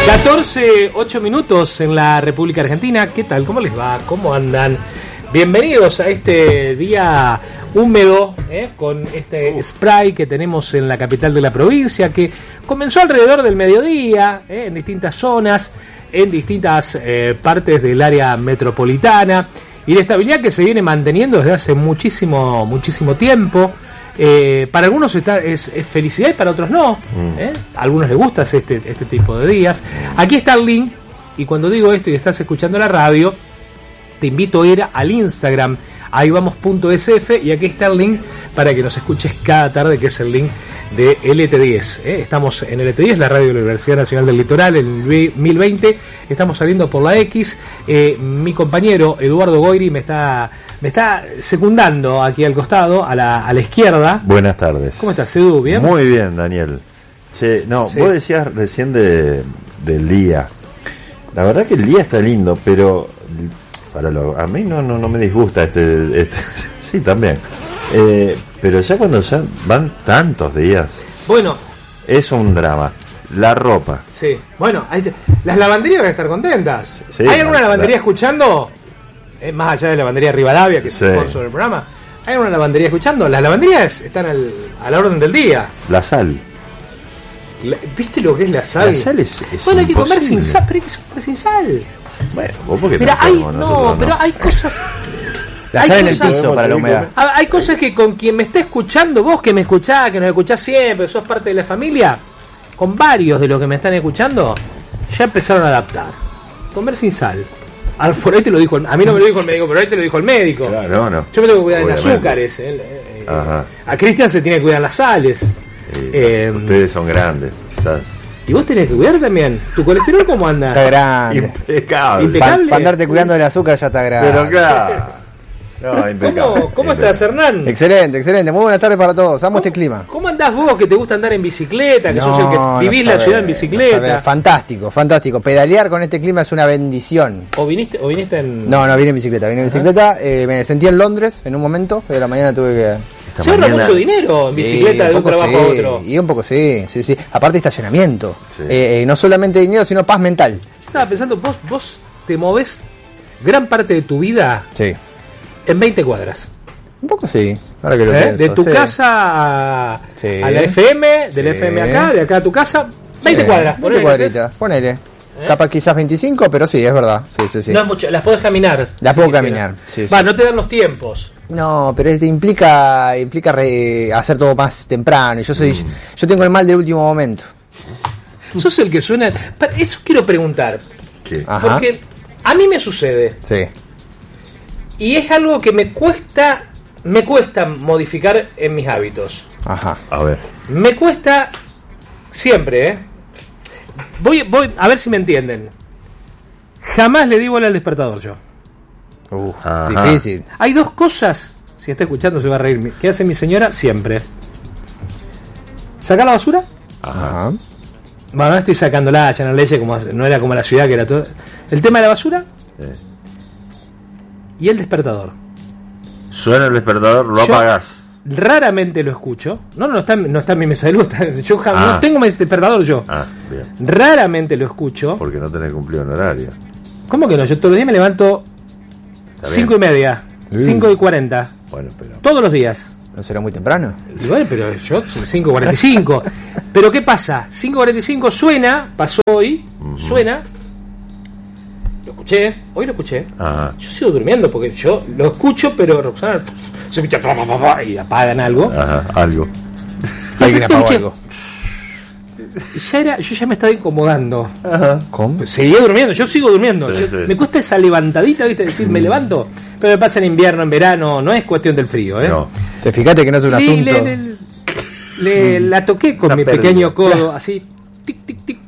14:08 en la República Argentina. ¿Qué tal? ¿Cómo les va? ¿Cómo andan? Bienvenidos a este día húmedo, con este spray que tenemos en la capital de la provincia, que comenzó alrededor del mediodía, en distintas zonas, en distintas partes del área metropolitana, y la estabilidad que se viene manteniendo desde hace muchísimo tiempo. Para algunos es felicidad y para otros no. A algunos les gusta este tipo de días. Aquí está el link, y cuando digo esto y estás escuchando la radio, te invito a ir al Instagram, ahívamos.sf, y aquí está el link para que nos escuches cada tarde, que es el link de LT10. Estamos en LT10, la radio de la Universidad Nacional del Litoral, en el 2020. Estamos saliendo por la X. Mi compañero Eduardo Goiri me está secundando aquí al costado, a la izquierda. Buenas tardes. ¿Cómo estás, Edu? ¿Bien? Muy bien, Daniel. Che, no, sí. Vos decías recién del día. La verdad que el día está lindo, pero a mí no me disgusta sí, también. Pero ya cuando ya van tantos días, bueno, es un drama. La ropa. Sí. Bueno, las lavanderías van a estar contentas. Sí, ¿Hay alguna lavandería escuchando? Más allá de la lavandería Rivadavia, que sí, es sponsor del programa. ¿Hay alguna lavandería escuchando? Las lavanderías están a la orden del día. La sal. ¿Viste lo que es la sal? La sal es bueno, hay que comer sin sal, pero hay que comer sin sal. Bueno, vos porque pero pero hay cosas. La sal en el piso para la humedad. Hay cosas que con quien me está escuchando, vos que me escuchás, que nos escuchás siempre, sos parte de la familia, con varios de los que me están escuchando, ya empezaron a adaptar. Comer sin sal. Por ahí te lo dijo, a mí no me lo dijo el médico, pero ahí te lo dijo el médico. Claro, no. Yo me tengo que cuidar de azúcares. A Cristian se tiene que cuidar las sales. Ustedes son grandes, ¿sabes? Y vos tenés que cuidar también. ¿Tu colesterol cómo anda? Está grande. Impecable. Para andarte cuidando del azúcar ya está grande. Pero claro. No, impecable. ¿Cómo estás, Hernán? Excelente. Muy buenas tardes para todos. Amo este clima. ¿Cómo andás vos, que te gusta andar en bicicleta, que sos el que vivís la ciudad en bicicleta? Fantástico. Pedalear con este clima es una bendición. ¿O viniste en...? No, vine en bicicleta. Me sentí en Londres en un momento, pero a la mañana tuve que... Se ahorra mucho dinero en bicicleta de un trabajo a otro. Y un poco sí. Aparte de estacionamiento. Sí. No solamente dinero, sino paz mental. Estaba pensando, vos te movés gran parte de tu vida... Sí. En 20 cuadras. Un poco sí, ahora que lo pienso. De tu casa a la FM, de la FM acá, de acá a tu casa, 20 cuadras. 20 cuadritas, ponele. Capaz quizás 25, pero sí, es verdad. Sí. No es mucho, las podés caminar. Las puedo caminar. No te dan los tiempos. No, pero implica hacer todo más temprano. Y yo tengo el mal del último momento. Sos el que suena... Eso quiero preguntar. ¿Qué? Porque a mí me sucede. Sí. Y es algo que me cuesta modificar en mis hábitos. Ajá. A ver. Me cuesta siempre, Voy a ver si me entienden. Jamás le di bola al despertador yo. Difícil. Hay dos cosas, si está escuchando se va a reír, que hace mi señora siempre. ¿Sacar la basura? Ajá. Bueno, no estoy sacándola allá en la ley, como no era como la ciudad que era todo. El tema de la basura. Y el despertador. Suena el despertador, lo apagás. Raramente lo escucho. No está en mi mesa de luz. Yo no tengo mi despertador yo. Bien. Raramente lo escucho. Porque no tenés cumplido un horario. ¿Cómo que no? Yo todos los días me levanto 5:30, 5:40. Bueno, pero... Todos los días. ¿No será muy temprano? Igual, pero yo 5:45. Pero ¿qué pasa? 5:45 suena, pasó hoy, suena. Hoy lo escuché. Ajá. Yo sigo durmiendo porque yo lo escucho, pero Roxana se escucha y apagan algo. Ajá, algo. Alguien apagó algo. Yo ya me estaba incomodando. Ajá. ¿Cómo? Seguía durmiendo, yo sigo durmiendo. Sí. Me cuesta esa levantadita, ¿viste? Decir, me levanto. Pero me pasa en invierno, en verano, no es cuestión del frío, No. Te fijaste que no es un asunto. La toqué con mi pequeño codo, así, tic, tic, tic.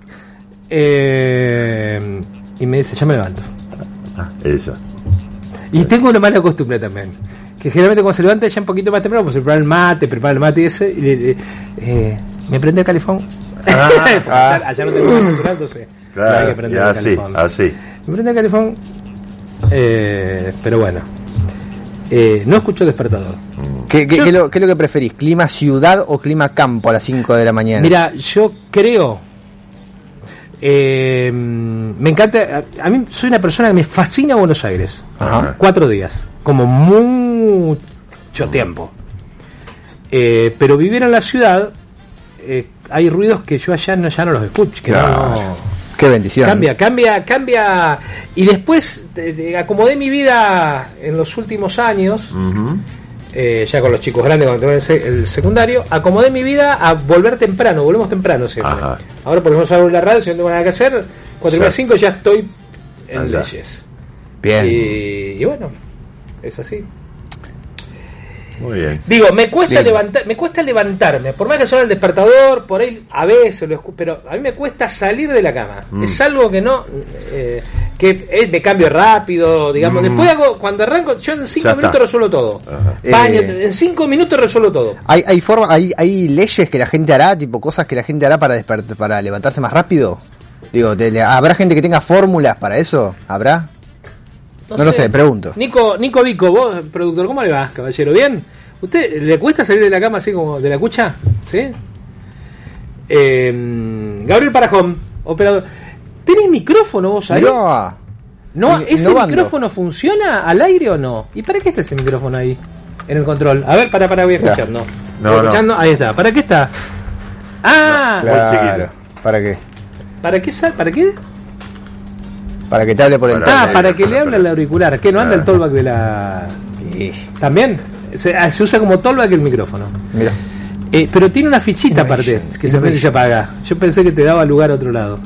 Y me dice, ya me levanto. Eso. Y tengo una mala costumbre también, que generalmente cuando se levanta ya un poquito más temprano, pues prepara el mate y eso, y me prende el calefón. Allá no tengo que natural, entonces claro, hay que prender el calefón. Así. Me prende el calefón, pero bueno, no escucho despertador. ¿Qué es lo que preferís? ¿Clima ciudad o clima campo a las 5 de la mañana? Mira, yo creo Me encanta, a mí soy una persona que me fascina Buenos Aires. Ajá. 4 días, como mucho tiempo. Pero vivir en la ciudad, hay ruidos que yo allá ya no los escucho. Que no, qué bendición. Cambia. Y después acomodé mi vida en los últimos años. Uh-huh. Ya con los chicos grandes cuando tuve el secundario, acomodé mi vida a volvemos temprano siempre. Ajá. Ahora por ejemplo salgo en la radio, si no tengo nada que hacer, 4:05 ya estoy en allá. leyes. Bien. Y bueno, es así. Muy bien. Digo, me cuesta levantarme, por más que suene el despertador, por ahí a veces lo escucho, pero a mí me cuesta salir de la cama. Es algo que no me cambio rápido, digamos. Después cuando arranco, yo en 5 minutos resuelvo todo. Baño, en 5 minutos resuelvo todo. ¿Hay leyes que la gente hará, tipo cosas que la gente hará para levantarse más rápido? Digo, ¿habrá gente que tenga fórmulas para eso? ¿Habrá? No lo sé, pregunto. Nico Vico, vos, productor, ¿cómo le va, caballero? ¿Bien? ¿Usted le cuesta salir de la cama así como de la cucha? ¿Sí? Gabriel Parajón, operador. ¿Tenés micrófono vos ahí? No, ¿ese micrófono funciona al aire o no? ¿Y para qué está ese micrófono ahí? En el control. A ver, para, voy a escuchar. No. Escuchando, ahí está. ¿Para qué está? ¡Ah! Claro. ¿Para qué? ¿Para qué? ¿Para qué? Para que te hable por el para que le hable al auricular. ¿Qué no anda el tollback de la...? ¿También? Se usa como tollback el micrófono. Mira. Pero tiene una fichita aparte que se prende y se apaga. Yo pensé que te daba lugar a otro lado.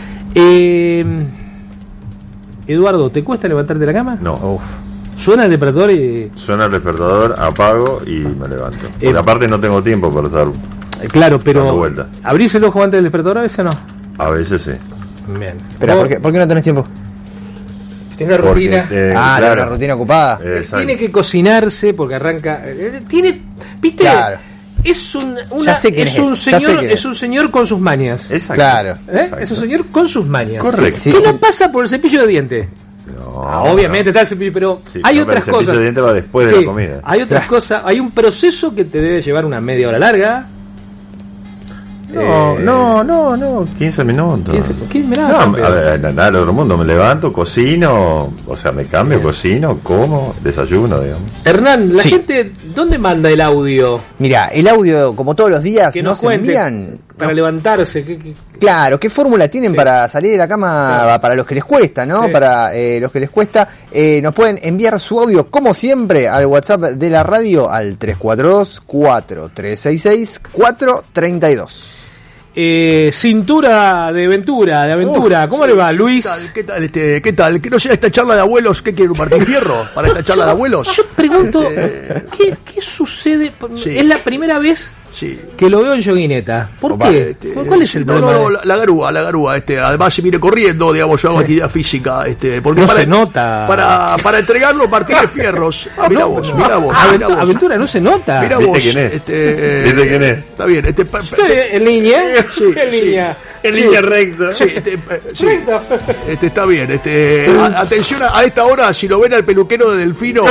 Eduardo, ¿te cuesta levantarte de la cama? No. ¿Suena el despertador? Suena el despertador, apago y me levanto. Porque aparte no tengo tiempo para estar claro, pero dando vuelta. ¿abrís el ojo antes del despertador a veces o no? A veces sí. Bien. Pero ¿por qué no tenés tiempo? Tiene una rutina. Claro, una rutina ocupada. Tiene que cocinarse porque arranca. ¿Viste? Claro. Es un señor con sus mañas. Exacto. Claro. Es un señor con sus mañas. Correcto. ¿Qué no pasa por el cepillo de dientes? Obviamente está el cepillo, pero hay otras cosas. El cepillo de dientes va después de la comida. Hay otras cosas. Hay un proceso que te debe llevar una media hora larga. No, 15 minutos. 15 minutos. A ver, nada del otro mundo. Me levanto, cocino, o sea, me cambio, cocino, como, desayuno, digamos. Hernán, la gente, ¿dónde manda el audio? Mira, el audio, como todos los días, que nos envían. Para levantarse. Claro, ¿qué fórmula tienen para salir de la cama para los que les cuesta, no? Sí. Para los que les cuesta, nos pueden enviar su audio, como siempre, al WhatsApp de la radio al 342-4366-432. Cintura de aventura, ¿cómo le va, Luis? ¿Qué tal? ¿Qué no sea esta charla de abuelos? ¿Qué quiere un Martín Fierro para esta charla de abuelos? Yo pregunto, ¿qué sucede? Sí. Es la primera vez que lo veo en yoguineta. ¿Por qué? ¿Cuál es el problema? No, la garúa. Además, si viene corriendo, digamos, yo hago actividad física. Porque no se nota. Para entregarlo, Martín de Fierros. Mirá vos. Aventura, no se nota. Mirá vos. ¿Viste quién es? Está bien. ¿En línea? En línea recta. Está bien. Atención a esta hora, si lo ven al peluquero de Delfino,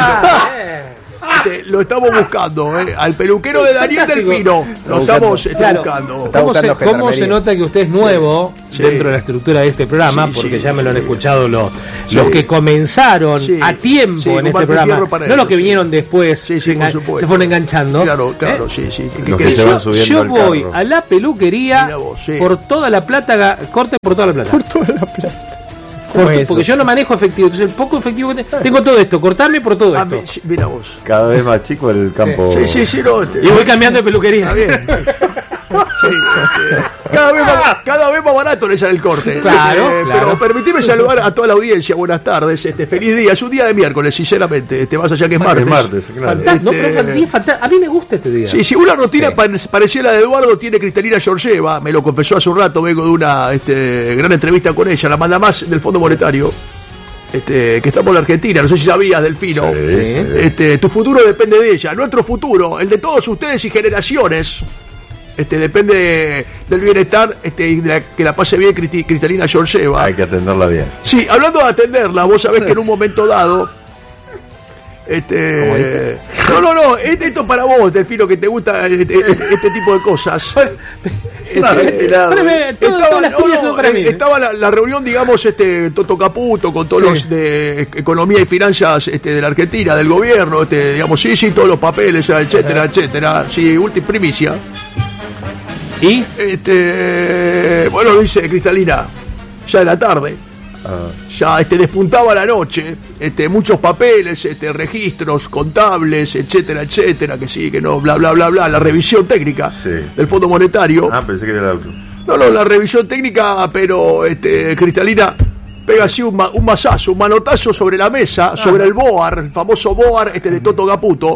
lo estamos buscando, al peluquero de Daniel Delfino. Lo estamos buscando. ¿Cómo se nota que usted es nuevo dentro de la estructura de este programa? Porque ya me lo han escuchado los que comenzaron a tiempo en este programa, no los que vinieron después, se fueron enganchando. Claro, sí. Yo voy a la peluquería por toda la plata, corte por toda la plata. Porque yo no manejo efectivo, entonces el poco efectivo que tengo todo esto, cortarme por todo esto. Mira vos. Cada vez más chico el campo. Sí, y voy cambiando de peluquería. Está bien. Cada vez más barato le sale el corte. Claro. Pero permitime saludar a toda la audiencia. Buenas tardes. Feliz día. Es un día de miércoles, sinceramente. Más allá que es martes. Claro. A mí me gusta este día. Sí, una rutina parecida a la de Eduardo tiene Cristalina Georgieva. Me lo confesó hace un rato. Vengo de una gran entrevista con ella. La manda más del Fondo Monetario. Que estamos en la Argentina, no sé si sabías, Delfino. Sí. Tu futuro depende de ella. Nuestro futuro, el de todos ustedes y generaciones. Depende del bienestar y de que la pase bien Cristalina Georgieva. Hay que atenderla bien. Sí, hablando de atenderla, vos sabés que en un momento dado no, esto es para vos, Delfino, que te gusta este tipo de cosas. Estaba la reunión, digamos, Toto Caputo con todos los de economía y finanzas de la Argentina, del gobierno, digamos, sí, todos los papeles, etcétera, sí, última primicia. ¿Y? Bueno, dice Cristalina, ya era tarde. Ya despuntaba la noche, muchos papeles, registros contables, etcétera, que sí, que no, bla, la revisión técnica del Fondo Monetario. Pensé que era el auto. No, la revisión técnica, pero Cristalina pega así un mazazo, un manotazo sobre la mesa, sobre el BOAR, el famoso BOAR de Toto Caputo.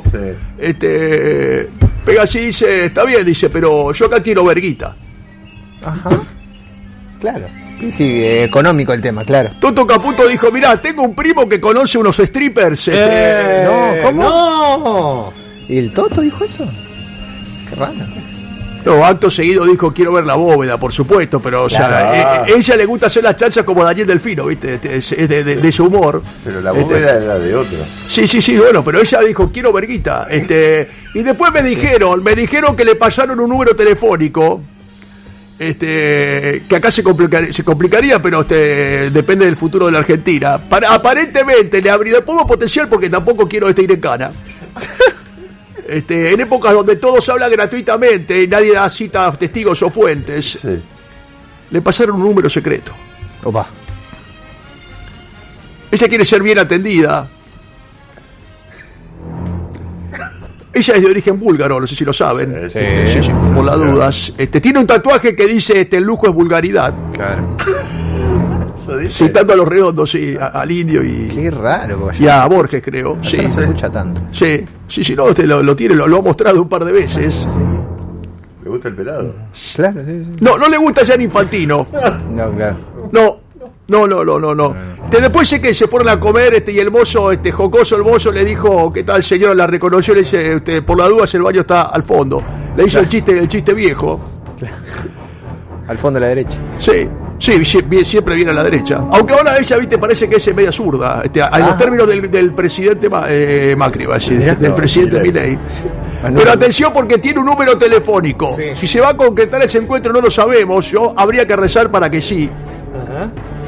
Pega así y dice, está bien, dice, pero yo acá quiero verguita. Ajá. Claro. Sí, económico el tema, claro. Toto Caputo dijo, mirá, tengo un primo que conoce unos strippers. No, ¿cómo? No. ¿Y el Toto dijo eso? Qué raro. No, acto seguido dijo, quiero ver la bóveda, por supuesto, pero claro. Ella le gusta hacer las chanchas como Daniel Delfino, ¿viste? Es de ese humor. Pero la bóveda era de otro. Sí, bueno, pero ella dijo, quiero verguita. Y después me dijeron que le pasaron un número telefónico. Que acá se complicaría, pero depende del futuro de la Argentina. Aparentemente le pongo potencial porque tampoco quiero ir en cana. En épocas donde todo se habla gratuitamente y nadie da cita a testigos o fuentes, le pasaron un número secreto. Opa. Ella quiere ser bien atendida. Ella es de origen búlgaro, no sé si lo saben. Sí, por las dudas. Tiene un tatuaje que dice el lujo es vulgaridad. Claro. Citando a los redondos, sí, al indio y. Qué raro, y a Borges, creo. Sí, no se escucha tanto. Sí, no, lo tiene, lo ha mostrado un par de veces. Sí. ¿Le gusta el pelado? Claro, sí. No le gusta Gian Infantino. No, claro. No. Después sé que se fueron a comer y el mozo, jocoso, el mozo le dijo, ¿qué tal, señora? La reconoció, le dice, por la duda el baño está al fondo. Le hizo el chiste viejo. Claro. Al fondo a la derecha. Sí, siempre viene a la derecha. Aunque ahora ella, viste, parece que es media zurda. En los términos del presidente Macri, va a decir, del presidente Milei. Pero atención porque tiene un número telefónico. Sí. Si se va a concretar ese encuentro no lo sabemos. Habría que rezar para que sí. Ajá.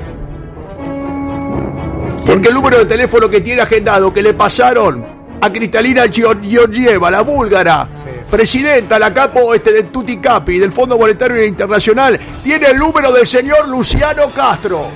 Porque el número de teléfono que tiene agendado, que le pasaron a Cristalina Georgieva, la búlgara, presidenta, la capo de Tutti Capi, del Fondo Monetario Internacional, tiene el número del señor Luciano Castro.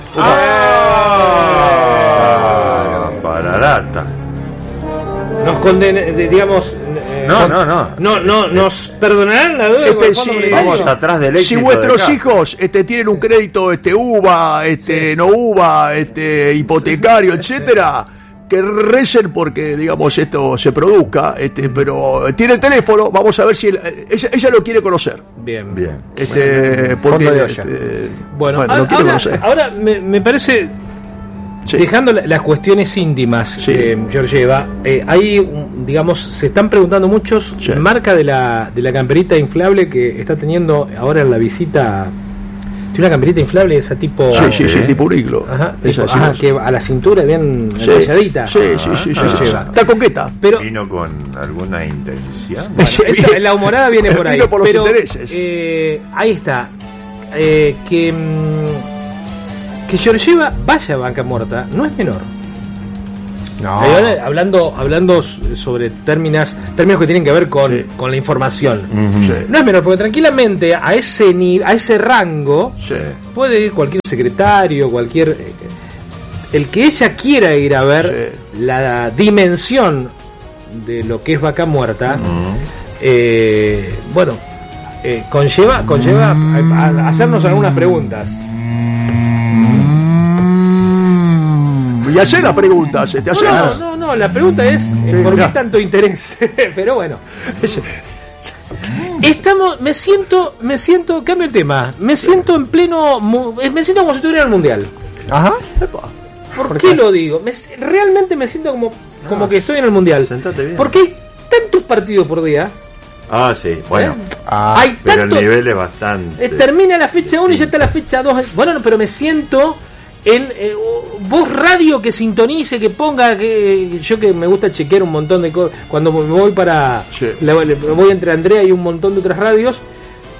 Pararata. Nos digamos. No, nos perdonarán la deuda. Vamos atrás del éxito. Si vuestros hijos tienen un crédito UVA, no UVA, hipotecario, etcétera, que recen porque, digamos, esto se produzca, pero tiene el teléfono, vamos a ver si ella lo quiere conocer. Bien. Porque bueno, lo quiere conocer. Ahora me parece. Sí. Dejando las cuestiones íntimas, Georgieva, ahí, digamos, se están preguntando muchos marca de la camperita inflable que está teniendo ahora en la visita. Tiene una camperita inflable esa tipo. Sí, tipo un iglo. Ajá, que a la cintura bien enrolladita. Sí. Está coqueta. Pero vino con alguna intención. Bueno, la humorada viene por ahí. Vino por los intereses. Ahí está. Que Georgieva vaya a banca muerta no es menor. No. Hablando sobre términos que tienen que ver con la información. No es menor, porque tranquilamente a ese rango puede ir cualquier secretario, el que ella quiera ir a ver la dimensión de lo que es vaca muerta. Conlleva a hacernos algunas preguntas. Y hacer las preguntas. No, la pregunta es ¿por qué tanto interés? Pero bueno. Me siento, cambio el tema. Me siento en pleno, me siento como si estuviera en el mundial. Ajá. ¿Por qué lo digo? Realmente me siento como que estoy en el mundial. Sentate bien. Porque hay tantos partidos por día. Sí, bueno. Hay pero el nivel es bastante. Termina la fecha 1 y ya está la fecha 2. Bueno, pero me siento en voz radio que sintonice, que ponga, yo que me gusta chequear un montón de cosas. Cuando me voy voy entre Andrea y un montón de otras radios,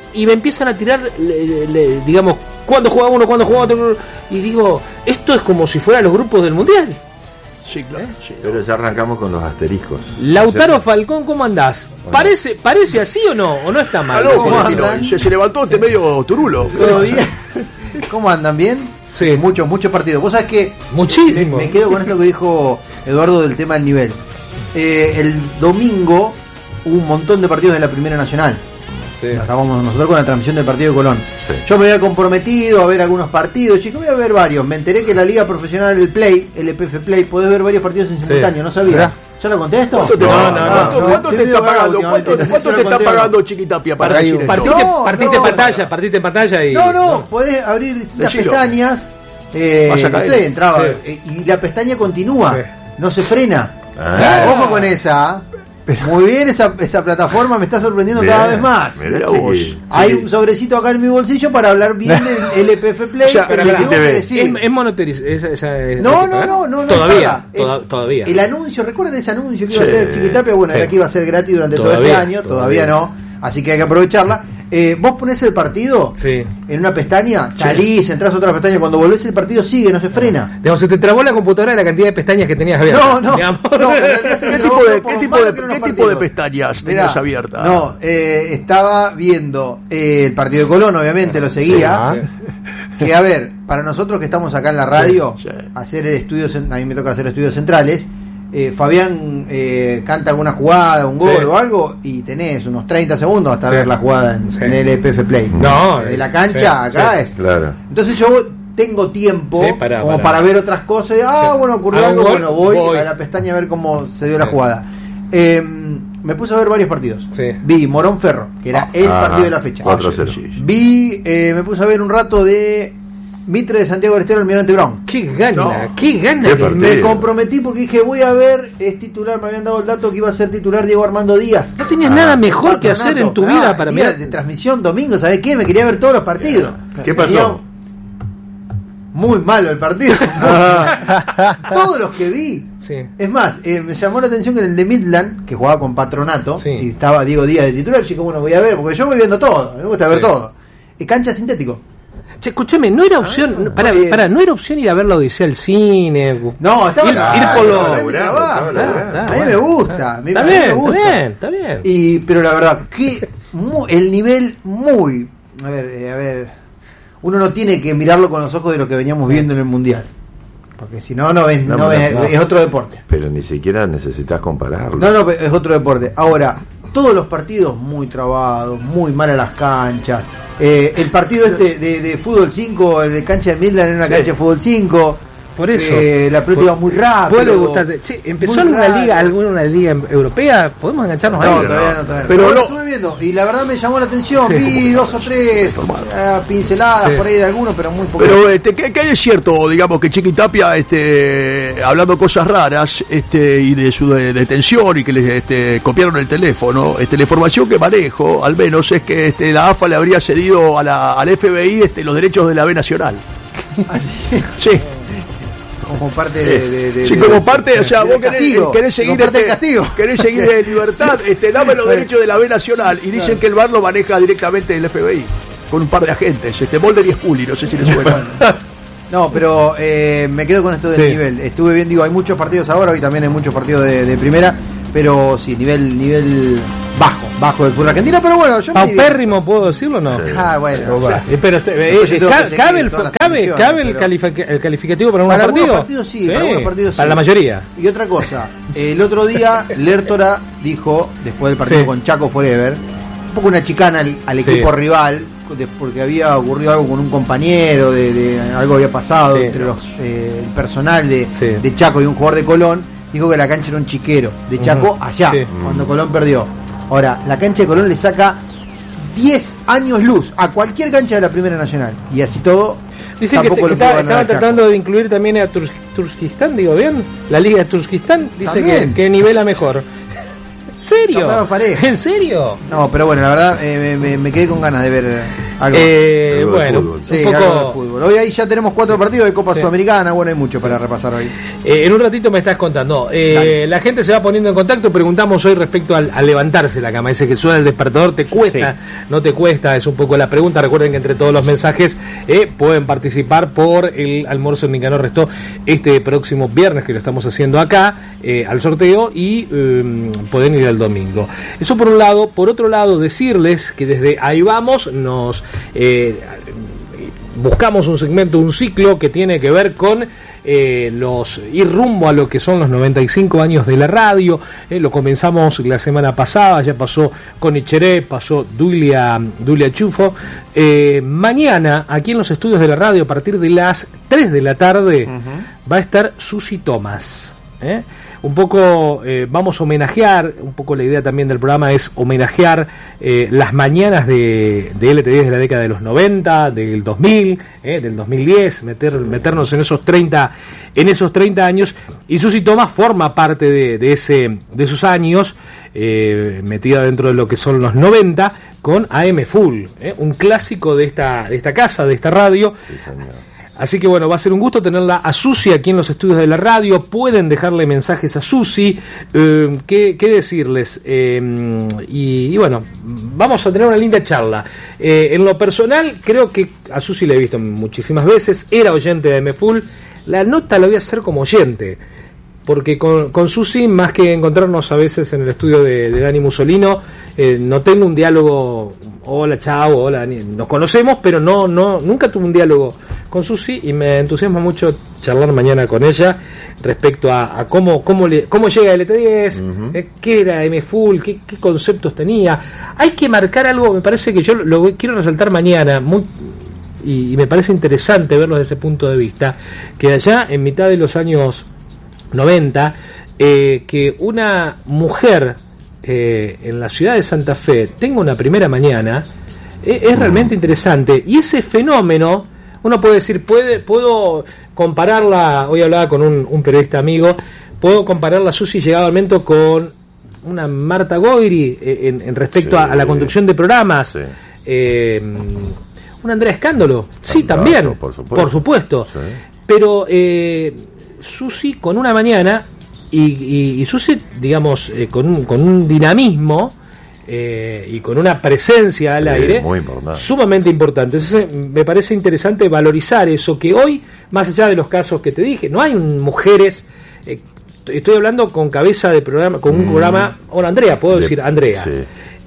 y me empiezan a tirar, digamos, cuándo juega uno, cuándo juega otro, y digo, esto es como si fuera los grupos del Mundial. Sí, claro. Sí. Pero ya arrancamos con los asteriscos. Lautaro Falcón, ¿cómo andás? ¿Parece así o no? ¿O no está mal? Aló, ¿cómo andan? Se levantó medio turulo. ¿Todo bien? ¿Cómo andan? ¿Bien? Sí. Muchos partidos. Vos sabés que Muchísimo. me quedo con esto que dijo Eduardo del tema del nivel. El domingo hubo un montón de partidos de la Primera Nacional. Sí. Estábamos nosotros con la transmisión del partido de Colón. Sí. Yo me había comprometido a ver algunos partidos, chicos, voy a ver varios. Me enteré que la Liga Profesional, el Play, el LPF Play, podés ver varios partidos en simultáneo, no sabía. ¿Verdad? ¿Ya lo conté esto? ¿Cuánto te está pagando? ¿Cuánto te está pagando Chiquitapia para decir esto? Partiste en pantalla y... No, podés abrir distintas pestañas. Vas a no caer. sé, entraba. Sí. Y la pestaña continúa, Sí. no se frena. Ah. Ojo con esa. Muy bien, esa plataforma me está sorprendiendo Bien. cada vez más. Mirá, vos. chiqui. Hay un sobrecito acá en mi bolsillo para hablar bien del LPF Play, Ya, pero pero tengo que TV. decir. Es monetariz. No. Todavía. paga. Todavía. El anuncio, ¿recuerdan ese anuncio que iba a Sí. hacer Chiquitapia? Bueno, Sí. era que iba a ser gratis durante todo Todavía, este año, todavía no, así que hay que aprovecharla. Vos ponés el partido Sí. en una pestaña, salís, entrás a otra pestaña, cuando volvés el partido sigue, no se frena. Digamos, se te trabó la computadora de la cantidad de pestañas que tenías abiertas. No, digamos. en realidad se me ¿Qué trabó tipo de, por qué un tipo malo de, que eran qué los tipo de partidos. pestañas Mirá, tenías abiertas? No, estaba viendo el partido de Colón, obviamente lo seguía. Que a ver, para nosotros que estamos acá en la radio, Sí, sí. hacer estudios, a mí me toca hacer estudios centrales. Fabián canta alguna jugada, un gol Sí. o algo, y tenés unos 30 segundos hasta Sí. ver la jugada en, Sí. en el LPF Play. No, de la cancha sí, acá sí. es. Claro. Entonces yo tengo tiempo Sí, como para ver otras cosas. Sí. Bueno, ocurrió Hago algo, gol, bueno, voy voy. a la pestaña a ver cómo se dio la Sí. jugada. Me puse a ver varios partidos. Sí. Vi Morón Ferro, que era el Ajá. partido de la fecha. 4-0. Sí. Vi, me puse a ver un rato de Mitre de Santiago del Estero, Almirante Brown. Qué gana, No. qué gana. Qué que- partido. Me comprometí porque dije, voy a ver, es titular, me habían dado el dato que iba a ser titular Diego Armando Díaz. No tenías nada mejor que hacer en tu vida para día mirar. de transmisión domingo, ¿sabés qué? Me quería ver todos los partidos. ¿Qué Venía pasó? Muy malo el partido. Todos los que vi. Sí. Es más, me llamó la atención que en el de Midland, que jugaba con Patronato, Sí. y estaba Diego Díaz de titular, chico, bueno, voy a ver, porque yo voy viendo todo, me gusta ver Sí. todo. Y cancha sintético. Che, escúchame, no era opción, no era opción ir a ver la Odisea al cine. No, estaba ir por lo. estaba en mi trabajo. Está, A mí me gusta, a mí Está me bien, gusta. está bien. Pero la verdad, que el nivel muy... A ver, uno no tiene que mirarlo con los ojos de lo que veníamos viendo en el Mundial. Porque si no, no ves, No. es otro deporte. Pero ni siquiera necesitas compararlo. No, es otro deporte. Ahora, todos los partidos muy trabados, muy mal a las canchas. El partido de fútbol 5, el de cancha de Midland en una cancha de fútbol 5. Por eso. La pelota iba muy rápido. Puede gustarte. Che, ¿empezó muy alguna raro. liga, europea? ¿Podemos engancharnos No, ahí? todavía no. Pero Pero no. lo estuve viendo y la verdad me llamó la atención. Sí. Vi 2 o 3 pinceladas Sí. por ahí de algunos, pero muy poco. Pero ¿qué hay de cierto, digamos, que Chiquitapia, hablando cosas raras, y de su detención y que le copiaron el teléfono, la información que manejo, al menos, es que la AFA le habría cedido al FBI los derechos de la B Nacional. Sí, como parte de sí, como parte, o sea, del vos castigo, querés seguir como parte del castigo. querés seguir de libertad, dame los derechos de la B Nacional, y dicen que el VAR lo maneja directamente el FBI, con un par de agentes, Mulder y Scully, no sé si les suena. No, pero me quedo con esto del Sí. nivel. Estuve bien, digo, hay muchos partidos ahora, hoy también hay muchos partidos de primera, pero sí, nivel bajo del fútbol argentino, pero bueno, yo me divierto. ¿Paupérrimo puedo decirlo o no? Ah, bueno, O va. sí. Pero Después yo tengo que cabe seguir todas las cabe transmisiones, el pero- el calificativo para Para algunos algunos partidos. partidos sí, para algunos partidos sí. Para la mayoría. Y otra cosa, el otro día Lertora dijo, después del partido Sí. con Chaco Forever, un poco una chicana al Sí. equipo rival, porque había ocurrido algo con un compañero, de algo había pasado Sí. entre el personal de Chaco y un jugador de Colón, dijo que la cancha era un chiquero de Chaco allá, Sí. cuando Colón perdió. Ahora, la cancha de Colón le saca 10 años luz a cualquier cancha de la Primera Nacional, y así todo. Dicen que tampoco le pudo ganar estaba a Chaco. tratando de incluir también a Turquistán, digo bien. La Liga de Turquistán dice También. que nivela mejor. ¿En serio? Está más parejo. ¿En serio? No, pero bueno, la verdad me quedé con ganas de ver Algo de bueno, fútbol. Sí, un algo poco. de fútbol. Hoy ahí ya tenemos 4 partidos de Copa Sudamericana. Bueno, hay mucho para repasar hoy. En un ratito me estás contando. La gente se va poniendo en contacto. Preguntamos hoy respecto al levantarse la cama. Ese que suena el despertador, ¿te cuesta? ¿No te cuesta? Es un poco la pregunta. Recuerden que entre todos los mensajes pueden participar por el almuerzo en Nicanor Restó este próximo viernes, que lo estamos haciendo acá, al sorteo, y pueden ir el domingo. Eso por un lado. Por otro lado, decirles que desde Ahí Vamos nos buscamos un segmento, un ciclo que tiene que ver con ir rumbo a lo que son los 95 años de la radio. Lo comenzamos la semana pasada, ya pasó Connie Cheré, pasó Dulia Chufo. Mañana, aquí en los estudios de la radio, a partir de las 3 de la tarde, va a estar Susi Thomas. Un poco vamos a homenajear, un poco la idea también del programa es homenajear las mañanas de LT10 de la década de los 90, del 2000, del 2010, meternos en esos 30 años, y Susi Thomas forma parte de esos años, metida dentro de lo que son los 90 con AM Full, un clásico de esta casa, de esta radio. Sí, señor. Así que bueno, va a ser un gusto tenerla a Susi aquí en los estudios de la radio. Pueden dejarle mensajes a Susi. ¿Qué decirles? Y bueno, vamos a tener una linda charla. En lo personal, creo que a Susi la he visto muchísimas veces. Era oyente de MFull. La nota la voy a hacer como oyente, porque con Susi, más que encontrarnos a veces en el estudio de Dani Musolino, no tengo un diálogo, hola, chao, hola, nos conocemos, pero nunca tuve un diálogo con Susi, y me entusiasma mucho charlar mañana con ella respecto a cómo llega el LT10, qué era MFull, qué conceptos tenía. Hay que marcar algo, me parece que yo lo quiero resaltar mañana, y me parece interesante verlo desde ese punto de vista, que allá en mitad de los años 90, que una mujer en la ciudad de Santa Fe tenga una primera mañana, es realmente interesante. Y ese fenómeno, uno puede decir, puedo compararla, hoy hablaba con un periodista amigo, puedo compararla, Susi, llegado al momento, con una Marta Goyri en respecto a la conducción de programas. Una Andrea Escándolo, sí, también, por supuesto. Sí. Pero Susi con una mañana, y Susi, digamos, con un dinamismo y con una presencia al aire sumamente importante. Entonces, me parece interesante valorizar eso, que hoy, más allá de los casos que te dije, no hay mujeres. Estoy hablando con cabeza de programa, con un programa. Hola, Andrea, puedo decir Andrea. Sí.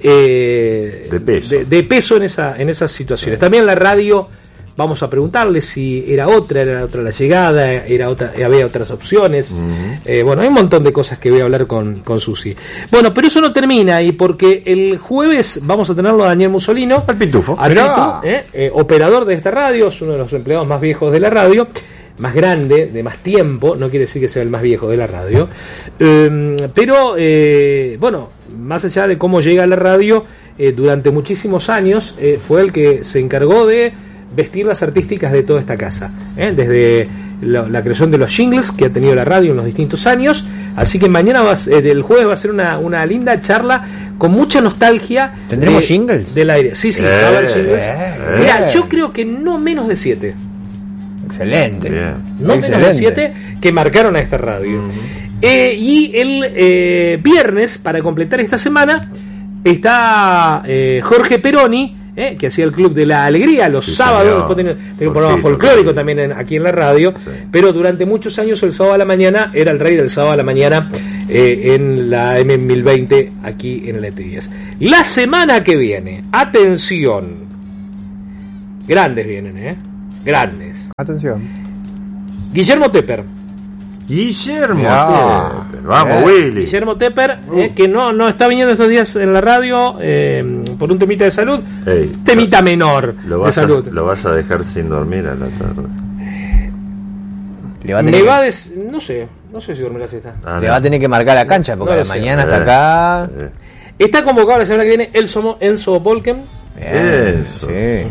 De peso en esas situaciones. Sí. También la radio. Vamos a preguntarle si era otra la llegada, había otras opciones. Bueno, hay un montón de cosas que voy a hablar con Susi. Bueno, pero eso no termina ahí, porque el jueves vamos a tenerlo a Daniel Musolino, al Pitufo, operador de esta radio, es uno de los empleados más viejos de la radio, más grande, de más tiempo, no quiere decir que sea el más viejo de la radio, pero bueno, más allá de cómo llega a la radio, durante muchísimos años fue el que se encargó de vestir las artísticas de toda esta casa, desde la creación de los jingles que ha tenido la radio en los distintos años. Así que mañana el jueves va a ser una linda charla con mucha nostalgia. ¿Tendremos jingles? Del aire. Sí, va a haber jingles. Mira, yo creo que no menos de 7. Excelente. No menos de 7 que marcaron a esta radio. Y el viernes, para completar esta semana, está Jorge Peroni, que hacía el Club de la Alegría los sábados. Después tenía un programa folclórico también aquí en la radio, pero durante muchos años el sábado a la mañana era el rey del sábado a la mañana en la M1020 aquí en el ET10. La semana que viene, atención, grandes vienen, grandes. Atención. Guillermo Tepper. Vamos, Willy. Guillermo Tepper, que no está viniendo estos días en la radio por un temita de salud. Temita menor de salud. ¿Lo vas a dejar sin dormir a la tarde? No sé si dormirá si está. Le va a tener que marcar la cancha, porque de mañana hasta acá. Está convocado la semana que viene Enzo Volken. Eso. Sí.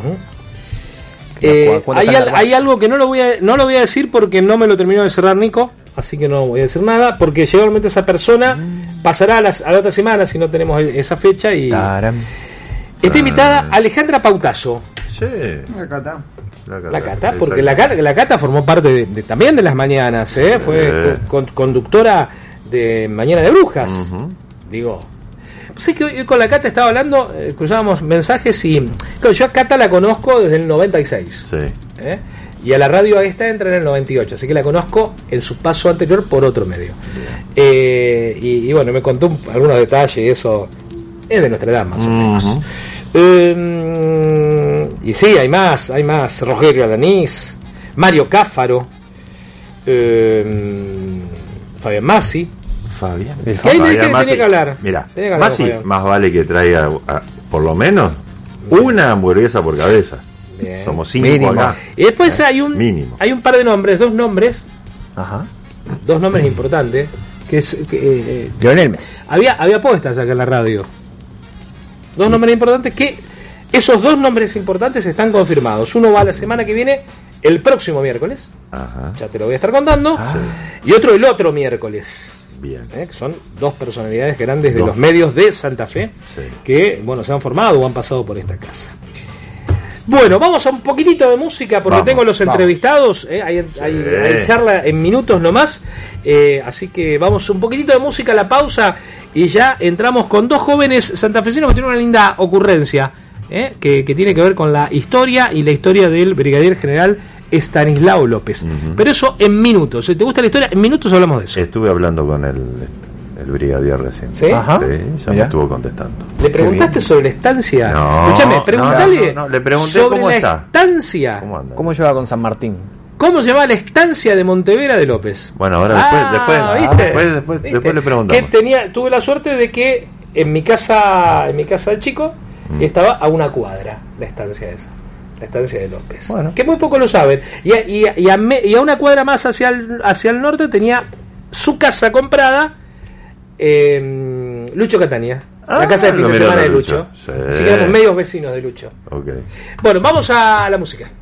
Hay algo que no lo voy a decir porque no me lo terminó de cerrar Nico, así que no voy a decir nada, porque llega el momento esa persona pasará a la otra semana si no tenemos esa fecha. Y está invitada Alejandra Pautazo. Sí. La Cata. La Cata, porque la Cata formó parte también de las mañanas, ¿eh? Fue conductora de Mañana de Brujas. Digo, sé que hoy con la Cata estaba hablando, cruzábamos mensajes y claro, yo a Cata la conozco desde el 96. Sí. Y a la radio esta entra en el 98, así que la conozco en su paso anterior por otro medio. Y bueno, me contó algunos detalles y eso es de nuestra edad más o menos. Y sí, hay más. Rogelio Alanís, Mario Cáfaro, Fabián Massi. Fabián tenía que hablar. Mira, Massi más vale que traiga por lo menos una hamburguesa por cabeza. Bien. Somos 5 mínimo acá. Y después hay un par de nombres, dos nombres importantes, que es Lionel Messi. Había apuestas acá en la radio. Dos nombres importantes que esos dos nombres importantes están confirmados. Uno va la semana que viene, el próximo miércoles. Ya te lo voy a estar contando. Y otro el otro miércoles. Bien. Que son dos personalidades grandes de los medios de Santa Fe que se han formado o han pasado por esta casa. Bueno, vamos a un poquitito de música porque tengo los entrevistados, hay charla en minutos nomás, así que vamos un poquitito de música a la pausa y ya entramos con dos jóvenes santafesinos que tienen una linda ocurrencia, que tiene que ver con la historia y la historia del brigadier general Estanislao López. Pero eso en minutos. Si te gusta la historia, en minutos hablamos de eso. Estuve hablando con el brigadier recién. ¿Sí? Ya me estuvo contestando. ¿Le preguntaste sobre la estancia? No. Escúchame, preguntale. No, le pregunté sobre cómo la está. Estancia. ¿Cómo lleva con San Martín? ¿Cómo se llama la estancia de Montevera de López? Bueno, ahora después le preguntamos. Tuve la suerte de que en mi casa del chico estaba a una cuadra la estancia esa. La estancia de López. Bueno. Que muy poco lo saben. Y a una cuadra más hacia el norte tenía su casa comprada Lucho Catania. La casa de fin de semana de Lucho. Sí. Así que éramos medios vecinos de Lucho. Okay. Bueno, vamos a la música.